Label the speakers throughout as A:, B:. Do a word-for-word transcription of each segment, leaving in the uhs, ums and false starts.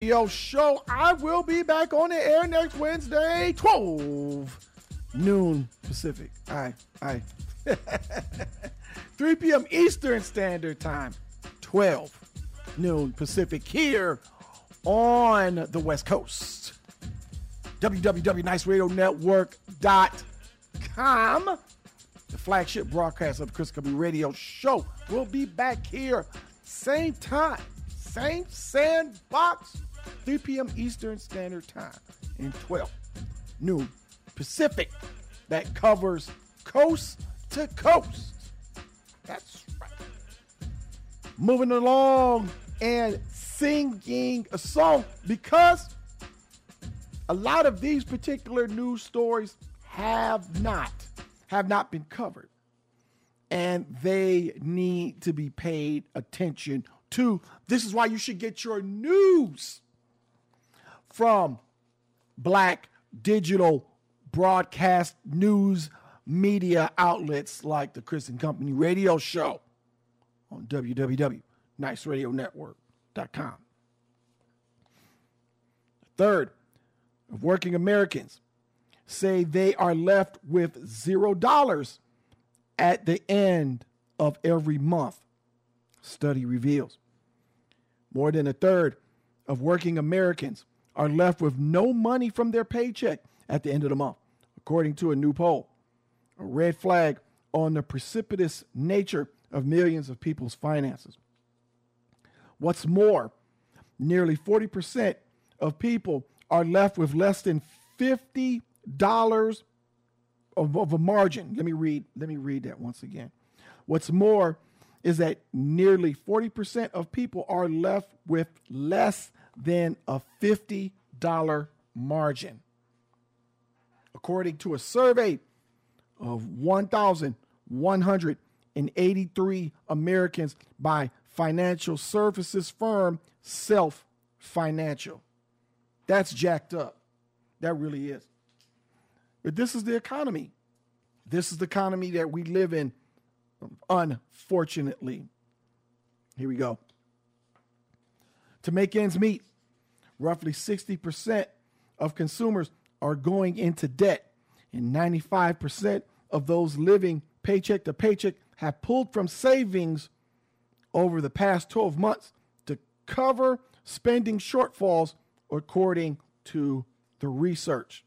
A: Radio Show. I will be back on the air next Wednesday, twelve noon Pacific. All right, all right. three p.m. Eastern Standard Time, twelve noon Pacific here on the West Coast. w w w dot nice radio network dot com, the flagship broadcast of the Chris Cubby Radio Show. We'll be back here, same time, same sandbox, three p.m. Eastern Standard Time, and twelve noon Pacific. That covers coast to coast. That's right. Moving along and singing a song, because a lot of these particular news stories have not, have not been covered. And they need to be paid attention to. This is why you should get your news from Black digital broadcast news media outlets like the Chris and Company Radio Show on w w w dot nice radio network dot com. Third, of working Americans say they are left with zero dollars at the end of every month. Study reveals more than a third of working Americans are left with no money from their paycheck at the end of the month, according to a new poll. A red flag on the precipitous nature of millions of people's finances. What's more, nearly forty percent of people are left with less than fifty dollars of, of a margin. Let me read, let me read that once again. What's more is that nearly forty percent of people are left with less than a fifty dollars margin. According to a survey of one thousand one hundred eighty-three Americans by financial services firm Self Financial. That's jacked up. That really is. But this is the economy. This is the economy that we live in, unfortunately. Here we go. To make ends meet, roughly sixty percent of consumers are going into debt, and ninety-five percent of those living paycheck to paycheck have pulled from savings over the past twelve months to cover spending shortfalls, according to the research.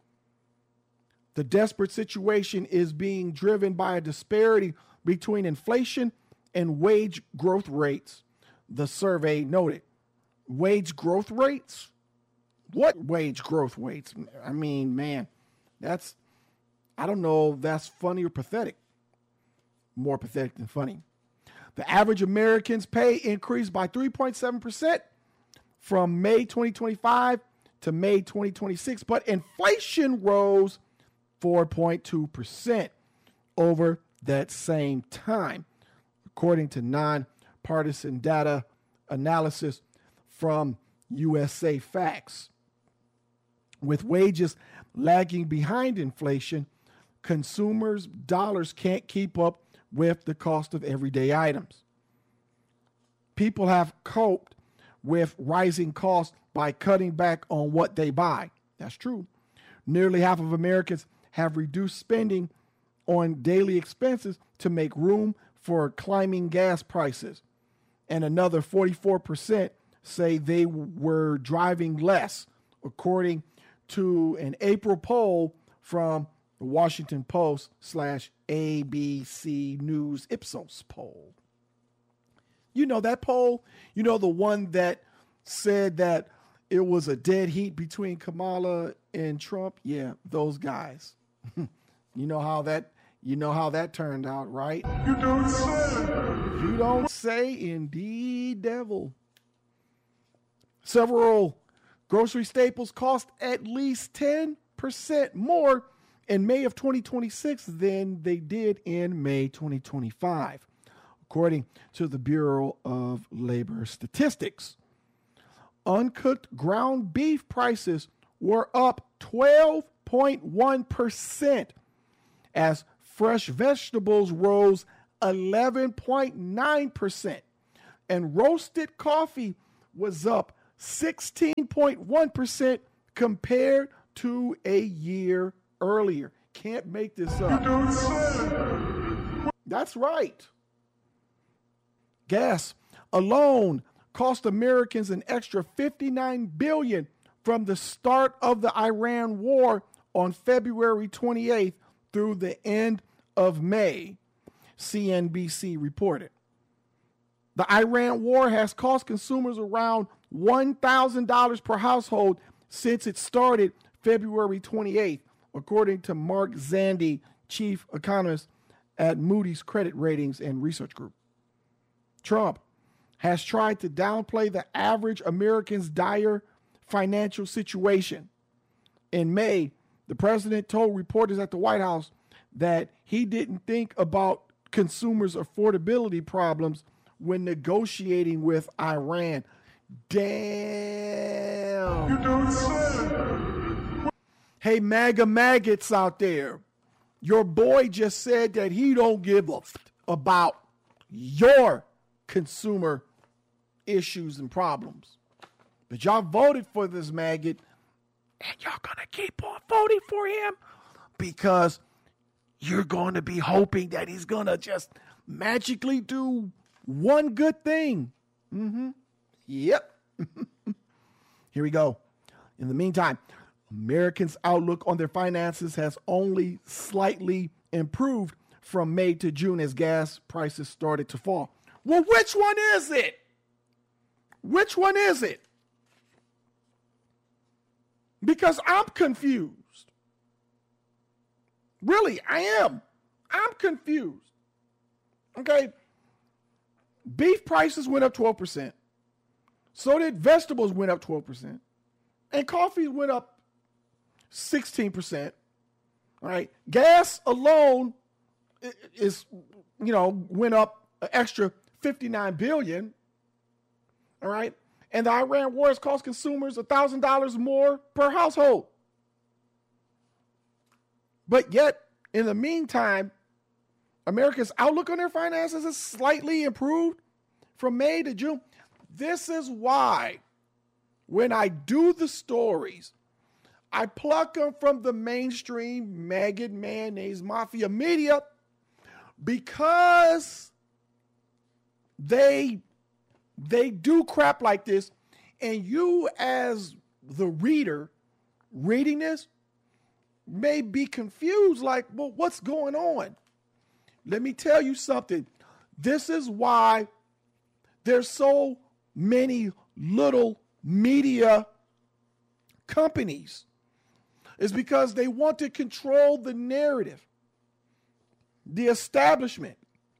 A: The desperate situation is being driven by a disparity between inflation and wage growth rates, the survey noted. Wage growth rates? What wage growth rates? I mean, man, that's, I don't know if that's funny or pathetic. More pathetic than funny. The average American's pay increased by three point seven percent from May twenty twenty-five to May twenty twenty-six, but inflation rose four point two percent over that same time, according to nonpartisan data analysis from U S A Facts. With wages lagging behind inflation, consumers' dollars can't keep up with the cost of everyday items. People have coped with rising costs by cutting back on what they buy. That's true. Nearly half of Americans have reduced spending on daily expenses to make room for climbing gas prices. And another forty-four percent say they were driving less, according to an April poll from the Washington Post slash A B C News Ipsos poll. You know that poll? You know, the one that said that it was a dead heat between Kamala and Trump? Yeah, those guys. You know how that you know how that turned out, right? You don't say. You don't say, indeed, devil. Several grocery staples cost at least ten percent more in May of twenty twenty-six than they did in May twenty twenty-five, according to the Bureau of Labor Statistics. Uncooked ground beef prices were up twelve point one percent as fresh vegetables rose eleven point nine percent, and roasted coffee was up sixteen point one percent compared to a year earlier. Can't make this up. That's right. Gas alone cost Americans an extra fifty-nine billion dollars from the start of the Iran war on February twenty-eighth through the end of May, C N B C reported. The Iran war has cost consumers around one thousand dollars per household since it started February twenty-eighth, according to Mark Zandi, chief economist at Moody's Credit Ratings and Research Group. Trump has tried to downplay the average American's dire financial situation. In May, the president told reporters at the White House that he didn't think about consumers' affordability problems when negotiating with Iran. Damn. You don't say. Hey, MAGA maggots out there, your boy just said that he don't give a f- about your consumer issues and problems. But y'all voted for this maggot, and y'all gonna keep on voting for him because you're going to be hoping that he's gonna just magically do one good thing. Mm-hmm. Yep. Here we go. In the meantime, Americans' outlook on their finances has only slightly improved from May to June as gas prices started to fall. Well, which one is it? Which one is it? Because I'm confused. Really, I am. I'm confused. Okay. Beef prices went up twelve percent. So did vegetables went up twelve percent. And coffee went up sixteen percent. All right. Gas alone is, you know, went up an extra fifty-nine billion dollars. All right. And the Iran war has cost consumers one thousand dollars more per household. But yet, in the meantime, America's outlook on their finances has slightly improved from May to June. This is why when I do the stories, I pluck them from the mainstream maggot mayonnaise mafia media because they they do crap like this, and you as the reader reading this may be confused like, well, what's going on? Let me tell you something. This is why there's so many little media companies. It's because they want to control the narrative, the establishment.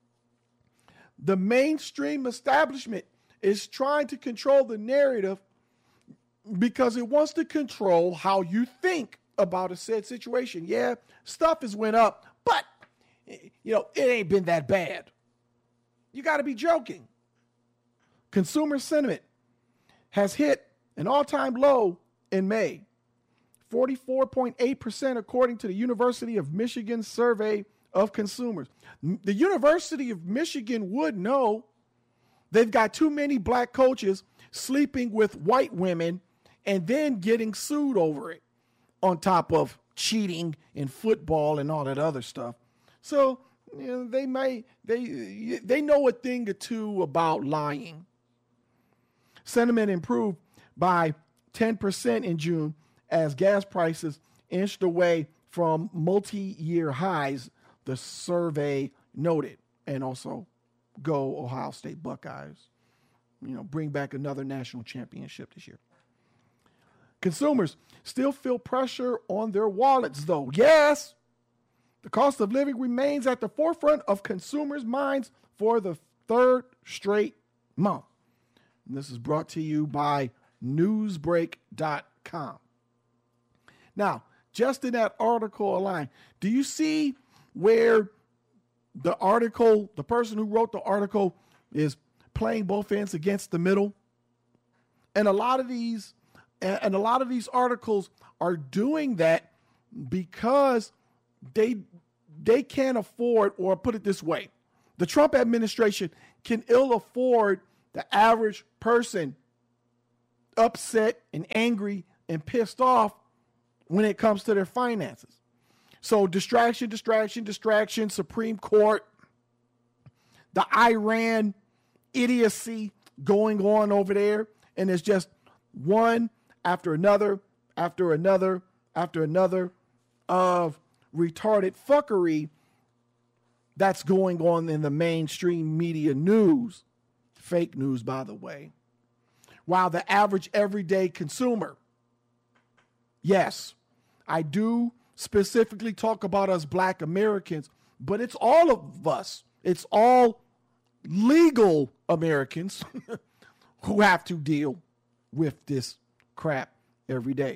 A: The mainstream establishment is trying to control the narrative because it wants to control how you think about a said situation. Yeah, stuff has went up, but you know, it ain't been that bad. You got to be joking. Consumer sentiment has hit an all-time low in May. forty-four point eight percent according to the University of Michigan survey of consumers. The University of Michigan would know they've got too many black coaches sleeping with white women and then getting sued over it, on top of cheating in football and all that other stuff. So, you know, they may they they know a thing or two about lying. Sentiment improved by ten percent in June as gas prices inched away from multi-year highs, the survey noted. And also, go Ohio State Buckeyes. You know, bring back another national championship this year. Consumers still feel pressure on their wallets, though. Yes, the cost of living remains at the forefront of consumers' minds for the third straight month. And this is brought to you by newsbreak dot com. Now, just in that article line, do you see where the article, the person who wrote the article is playing both ends against the middle? And a lot of these, and a lot of these articles are doing that because they they can't afford, or put it this way, the Trump administration can ill afford the average person upset and angry and pissed off when it comes to their finances. So distraction, distraction, distraction, Supreme Court, the Iran idiocy going on over there. And it's just one after another, after another, after another of retarded fuckery that's going on in the mainstream media news. Fake news, by the way. While the average everyday consumer, yes, I do specifically talk about us Black Americans, but it's all of us. It's all legal Americans who have to deal with this crap every day.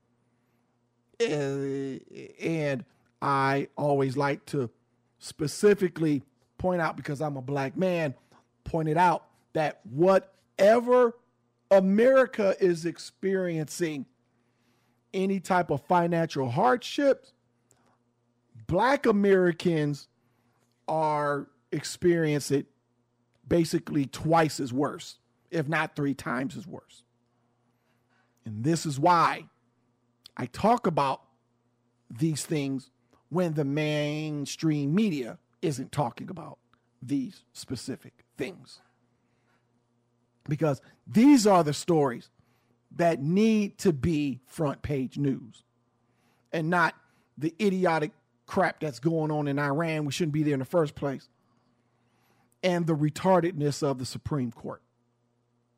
A: And I always like to specifically point out, because I'm a Black man, point it out that whatever America is experiencing, any type of financial hardships, Black Americans are experiencing it basically twice as worse, if not three times as worse. And this is why I talk about these things when the mainstream media isn't talking about these specific things. Because these are the stories that need to be front page news and not the idiotic crap that's going on in Iran. We shouldn't be there in the first place. And the retardedness of the Supreme Court.